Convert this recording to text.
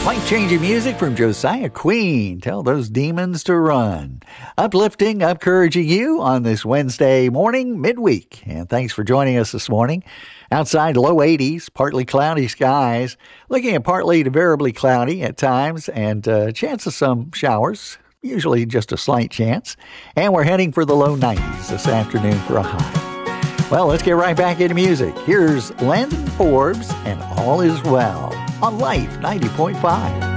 Life-changing music from Josiah Queen. Tell those demons to run. Uplifting, encouraging you on this Wednesday morning, midweek. And thanks for joining us this morning. Outside, low 80s, partly cloudy skies. Looking at partly to variably cloudy at times and chance of some showers. Usually just a slight chance. And we're heading for the low 90s this afternoon for a high. Well, let's get right back into music. Here's Landon Forbes and All Is Well on Life 90.5.